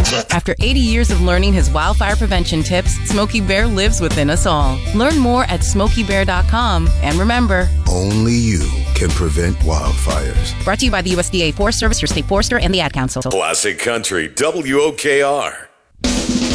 After 80 years of learning his wildfire prevention tips, Smokey Bear lives within us all. Learn more at SmokeyBear.com. And remember, only you can prevent wildfires. Brought to you by the USDA Forest Service, your state forester, and the Ad Council. Classic Country, WOKR.